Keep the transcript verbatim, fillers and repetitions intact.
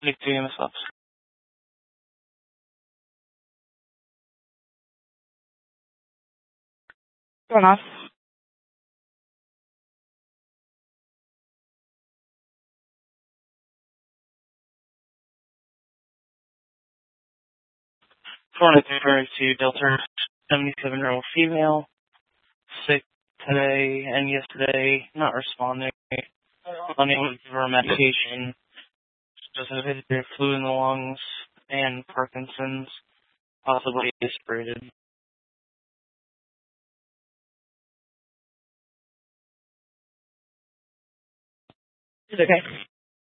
Victor E M S officer. Fair enough. four nine three two Delta, seventy-seven-year-old female, sick today and yesterday, not responding, unable to give her medication, just has a flu in the lungs, and Parkinson's, possibly aspirated. Is it okay?